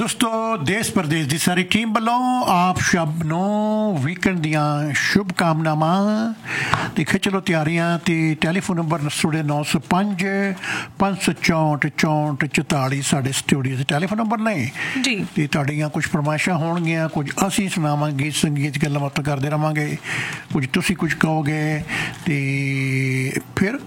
दोस्तों देश प्रदेश की सारी टीम वालों आप सब नो वीकेंड दियां शुभकामनावां ते खिचलो तैयारियां ते टेलीफोन नंबर 905 564 64 44 साडे स्टूडियो के टेलीफोन नंबर ने जी ते तुहाडियां कुछ फरमाइशां होणगियां कुछ असीं सुणावांगे संगीत गल्लां बातां करदे रहांगे कुछ तुसीं कुछ कहोगे ते फिर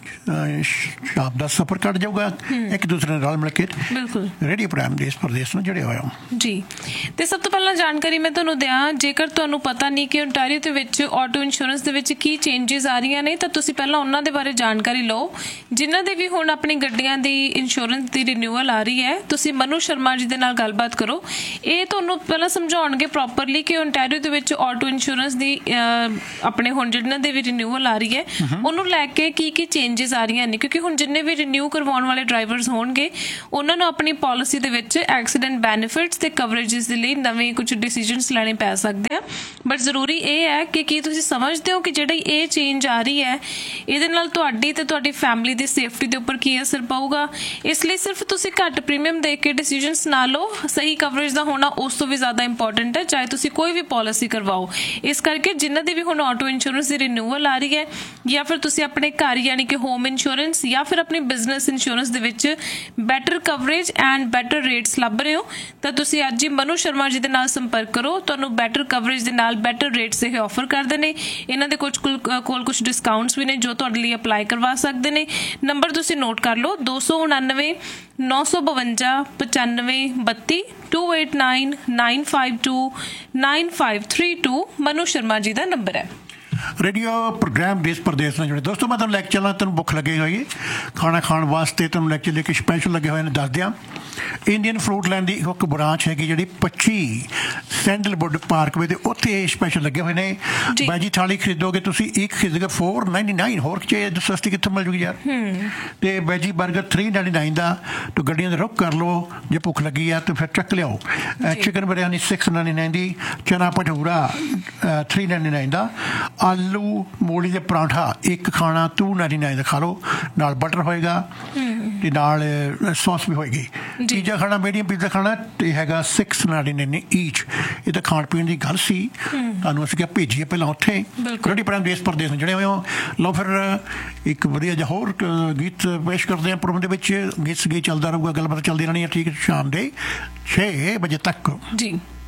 शाम का सफर कट जाऊगा एक दूसरे रल मिल के बिल्कुल रेडियो प्रोग्राम देश प्रदेश में जुड़े होए जी ਤੇ ਸਭ ਤੋਂ ਪਹਿਲਾਂ ਜਾਣਕਾਰੀ ਮੈਂ ਤੁਹਾਨੂੰ ਦਿਆਂ ਜੇਕਰ ਤੁਹਾਨੂੰ ਪਤਾ ਨਹੀਂ ਕਿ ਓਨਟਾਰੀਓ ਦੇ ਵਿੱਚ ਆਟੋ ਇੰਸ਼ੋਰੈਂਸ ਦੇ ਵਿੱਚ ਕੀ ਚੇਂਜਸ ਆ ਰਹੀਆਂ ਨੇ ਤਾਂ ਤੁਸੀਂ ਪਹਿਲਾਂ ਉਹਨਾਂ ਦੇ ਬਾਰੇ ਜਾਣਕਾਰੀ ਲਓ ਜਿਨ੍ਹਾਂ ਦੇ ਵੀ ਹੁਣ ਆਪਣੀ ਗੱਡੀਆਂ ਦੀ ਇੰਸ਼ੋਰੈਂਸ ਦੀ ਰਿਨਿਊਅਲ ਆ ਰਹੀ ਹੈ ਤੁਸੀਂ ਮਨੂ ਸ਼ਰਮਾ ਜੀ ਦੇ ਨਾਲ ਗੱਲਬਾਤ ਕਰੋ ਇਹ ਤੁਹਾਨੂੰ ਪਹਿਲਾਂ ਸਮਝਾਉਣਗੇ ਪ੍ਰੋਪਰਲੀ ਕਿ ਓਨਟਾਰੀਓ ਦੇ ਵਿੱਚ ਆਟੋ ਇੰਸ਼ੋਰੈਂਸ ਦੀ ਆਪਣੇ ਹੁਣ ਜਿਨ੍ਹਾਂ ਦੇ ਵੀ ਰਿਨਿਊਅਲ ਆ ਰਹੀ ਹੈ ਉਹਨੂੰ ਲੈ ਕੇ ਕੀ ਚੇਂਜਸ ਆ ਰਹੀਆਂ ਨੇ ਕਿਉਂਕਿ ਹੁਣ ਜਿੰਨੇ ਵੀ ਰਿਨਿਊ ਕਰਵਾਉਣ ਵਾਲੇ ਡਰਾਈਵਰਸ ਹੋਣਗੇ ਉਹਨਾਂ ਨੂੰ ਆਪਣੀ ਪਾਲਿਸੀ ਦੇ ਵਿੱਚ ਐਕਸੀਡੈਂਟ ਬੈਨੀਫਿਟਸ ਤੇ ਕਵਰੇजेस ਦੇ ਲਈ ਨਵੇਂ ਕੁਝ ਡਿਸੀਜਨਸ ਲੈਣੇ ਪੈ ਸਕਦੇ ਆ ਬਟ ਜ਼ਰੂਰੀ ਇਹ ਹੈ ਕਿ ਕੀ ਤੁਸੀਂ ਸਮਝਦੇ ਹੋ ਕਿ ਜਿਹੜੀ ਇਹ ਚੇਂਜ ਆ ਰਹੀ ਹੈ ਇਹਦੇ ਨਾਲ ਤੁਹਾਡੀ ਤੇ ਤੁਹਾਡੀ ਫੈਮਿਲੀ ਦੀ ਸੇਫਟੀ ਦੇ ਉੱਪਰ ਕੀ ਅਸਰ ਪਾਊਗਾ ਇਸ ਲਈ ਸਿਰਫ ਤੁਸੀਂ ਘੱਟ ਪ੍ਰੀਮੀਅਮ ਦੇ ਕੇ ਡਿਸੀਜਨਸ ਨਾ ਲਓ ਸਹੀ ਕਵਰੇਜ ਦਾ ਹੋਣਾ ਉਸ ਤੋਂ ਵੀ ਜ਼ਿਆਦਾ ਇੰਪੋਰਟੈਂਟ ਹੈ ਚਾਹੇ ਤੁਸੀਂ ਕੋਈ ਵੀ ਪਾਲਿਸੀ ਕਰਵਾਓ ਇਸ ਕਰਕੇ ਜਿਨ੍ਹਾਂ ਦੀ ਵੀ ਹੁਣ ਆਟੋ ਇੰਸ਼ੋਰੈਂਸ ਦੀ ਰਿਨਿਊਅਲ ਆ ਰਹੀ ਹੈ ਜਾਂ ਫਿਰ ਤੁਸੀਂ ਆਪਣੇ ਘਰ ਯਾਨੀ ਕਿ ਹੋਮ ਇੰਸ਼ੋਰੈਂਸ ਜਾਂ ਫਿਰ ਆਪਣੀ ਬਿਜ਼ਨਸ ਇੰਸ਼ੋਰੈਂਸ ਦੇ ਵਿੱਚ better coverage and better rates ਲੱਭ ਰਹੇ ਹੋ ਤਾਂ ਤੁਸੀਂ ਅੱਜ ਹੀ ਮਨੂ ਸ਼ਰਮਾ ਜੀ ਦੇ ਨਾਲ ਸੰਪਰਕ ਕਰੋ ਤੁਹਾਨੂੰ ਬੈਟਰ ਕਵਰੇਜ ਦੇ ਨਾਲ ਬੈਟਰ ਰੇਟਸ ਇਹ ਆਫਰ ਕਰਦੇ ਨੇ ਇਹਨਾਂ ਦੇ ਕੋਲ ਕੁਝ ਡਿਸਕਾਊਂਟਸ ਵੀ ਨੇ ਜੋ ਤੁਹਾਡੇ ਲਈ ਅਪਲਾਈ ਕਰਵਾ ਸਕਦੇ ਨੇ ਨੰਬਰ ਤੁਸੀਂ ਨੋਟ ਕਰ ਲਓ 299 952 95 32 289 952 9532 ਮਨੂ ਸ਼ਰਮਾ ਜੀ ਦਾ ਨੰਬਰ ਹੈ रेडियो प्रोग्राम देश प्रदेश ने जुड़े दोस्तों मैं तुम लैके चलना तुम भुख लगे हुई खाना खाने वास्ते तुम लैके लेके स्पैशल लगे हुए ने दस दियाँ इंडियन फ्रूट लैंड की एक ब्रांच हैगी जी 25 सैंडलवुड पार्कवे दे उत्थे स्पैशल लगे हुए ने वैजी थाली खरीदोगे तुसी एक खरीदोगे 499 होर चाहिए सस्ती कित्थों मिल जूगी यार ते वैजी बर्गर 399 दा तो गड्डियां दे रुक कर लो जे भुख लगी है तो फिर चक लियाओ चिकन बिरयानी 699 दी चना भटूरा 399 दा आलू मूली दे परांठा एक खाना 299 दा खा लो नाल बटर होएगा ते नाल सॉस भी होएगी तीजा खाना मीडियम पिज़्ज़ा खाना ते हैगा 699 ईच ये तो खाण पीण दी गल सी तुहानूं असीं क्या भेजीए पहिलां उत्थे रेडियो प्रोग्राम देश प्रदेश जुड़े हुए हो लो फिर एक वधिया जिहा होर गीत पेश करदे हां प्रोग्राम दे विच गीत चलदा रहूगा गलबात चलदी रहनी है ठीक शाम दे 6 बजे तक जी